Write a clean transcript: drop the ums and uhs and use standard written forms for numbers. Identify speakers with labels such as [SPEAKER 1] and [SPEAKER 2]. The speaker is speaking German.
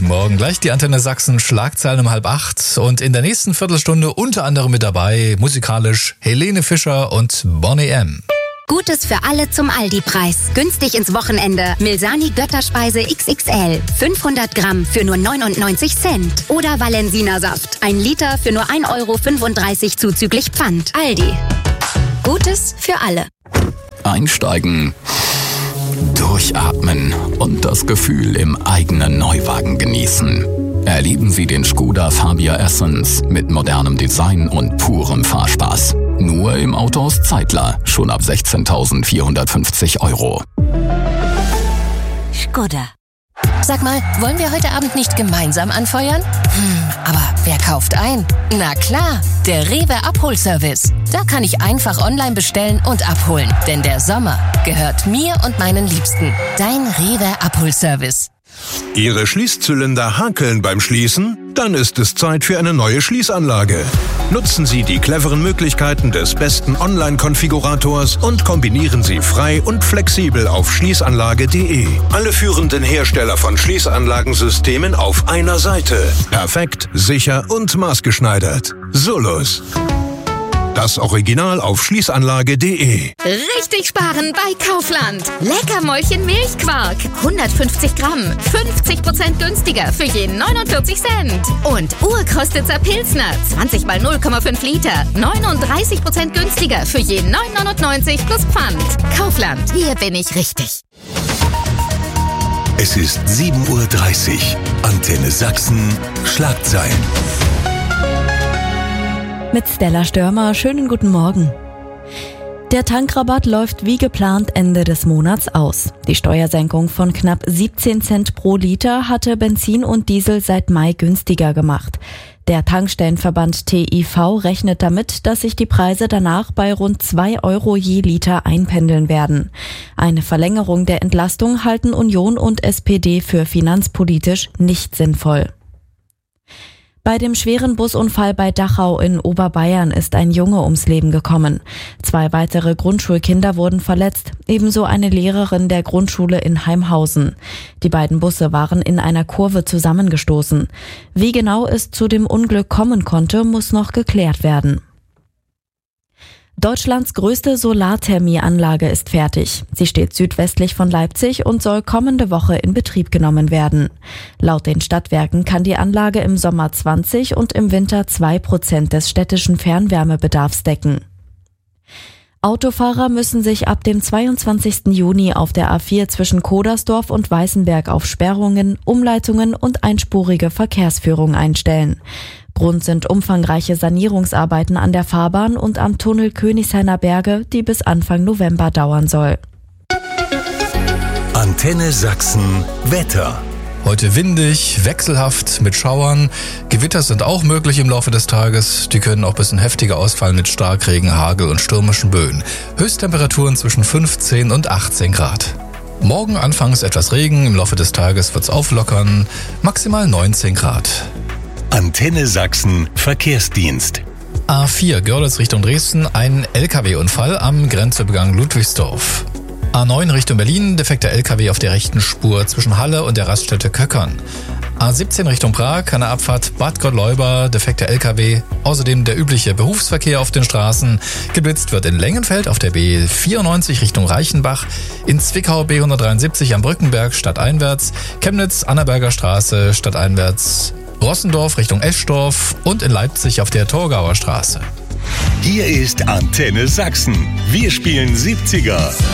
[SPEAKER 1] guten Morgen. Gleich die Antenne Sachsen, Schlagzeilen um 7:30 und in der nächsten Viertelstunde unter anderem mit dabei musikalisch Helene Fischer und Boney M.
[SPEAKER 2] Gutes für alle zum Aldi-Preis. Günstig ins Wochenende. Milsani Götterspeise XXL. 500 Gramm für nur 99 Cent. Oder Valensina Saft. 1 Liter für nur 1,35 € zuzüglich Pfand. Aldi. Gutes für alle.
[SPEAKER 3] Einsteigen, durchatmen und das Gefühl im eigenen Neuwagen genießen. Erleben Sie den Skoda Fabia Essence mit modernem Design und purem Fahrspaß. Nur im Autohaus Zeitler, schon ab 16.450 €.
[SPEAKER 4] Skoda. Sag mal, wollen wir heute Abend nicht gemeinsam anfeuern? Aber wer kauft ein? Na klar, der Rewe Abholservice. Da kann ich einfach online bestellen und abholen. Denn der Sommer gehört mir und meinen Liebsten. Dein Rewe Abholservice.
[SPEAKER 5] Ihre Schließzylinder hakeln beim Schließen? Dann ist es Zeit für eine neue Schließanlage. Nutzen Sie die cleveren Möglichkeiten des besten Online-Konfigurators und kombinieren Sie frei und flexibel auf schließanlage.de. Alle führenden Hersteller von Schließanlagensystemen auf einer Seite. Perfekt, sicher und maßgeschneidert. Solus. Das Original auf schließanlage.de.
[SPEAKER 6] Richtig sparen bei Kaufland. Leckermäulchen Milchquark. 150 Gramm. 50% günstiger für je 49 Cent. Und Urkostitzer Pilsner. 20 mal 0,5 Liter. 39% günstiger für je 9,99 plus Pfand. Kaufland. Hier bin ich richtig.
[SPEAKER 7] Es ist 7:30 Uhr. Antenne Sachsen. Schlagzeilen.
[SPEAKER 8] Mit Stella Störmer, schönen guten Morgen. Der Tankrabatt läuft wie geplant Ende des Monats aus. Die Steuersenkung von knapp 17 Cent pro Liter hatte Benzin und Diesel seit Mai günstiger gemacht. Der Tankstellenverband TIV rechnet damit, dass sich die Preise danach bei rund 2 € je Liter einpendeln werden. Eine Verlängerung der Entlastung halten Union und SPD für finanzpolitisch nicht sinnvoll. Bei dem schweren Busunfall bei Dachau in Oberbayern ist ein Junge ums Leben gekommen. 2 weitere Grundschulkinder wurden verletzt, ebenso eine Lehrerin der Grundschule in Heimhausen. Die beiden Busse waren in einer Kurve zusammengestoßen. Wie genau es zu dem Unglück kommen konnte, muss noch geklärt werden. Deutschlands größte Solarthermieanlage ist fertig. Sie steht südwestlich von Leipzig und soll kommende Woche in Betrieb genommen werden. Laut den Stadtwerken kann die Anlage im Sommer 20 und im Winter 2% des städtischen Fernwärmebedarfs decken. Autofahrer müssen sich ab dem 22. Juni auf der A4 zwischen Kodersdorf und Weißenberg auf Sperrungen, Umleitungen und einspurige Verkehrsführung einstellen. Grund sind umfangreiche Sanierungsarbeiten an der Fahrbahn und am Tunnel Königshainer Berge, die bis Anfang November dauern soll.
[SPEAKER 7] Antenne Sachsen Wetter.
[SPEAKER 1] Heute windig, wechselhaft mit Schauern. Gewitter sind auch möglich im Laufe des Tages. Die können auch ein bisschen heftiger ausfallen mit Starkregen, Hagel und stürmischen Böen. Höchsttemperaturen zwischen 15 und 18 Grad. Morgen anfangs etwas Regen, im Laufe des Tages wird's auflockern, maximal 19 Grad.
[SPEAKER 7] Antenne Sachsen Verkehrsdienst.
[SPEAKER 1] A4 Görlitz Richtung Dresden, ein LKW-Unfall am Grenzübergang Ludwigsdorf. A9 Richtung Berlin, defekter LKW auf der rechten Spur zwischen Halle und der Raststätte Köckern. A17 Richtung Prag, eine Abfahrt Bad Gottleuba, defekter LKW. Außerdem der übliche Berufsverkehr auf den Straßen. Geblitzt wird in Lengenfeld auf der B94 Richtung Reichenbach, in Zwickau B173 am Brückenberg stadteinwärts, Chemnitz Annaberger Straße stadteinwärts, Rossendorf Richtung Eschdorf und in Leipzig auf der Torgauer Straße.
[SPEAKER 7] Hier ist Antenne Sachsen. Wir spielen 70er.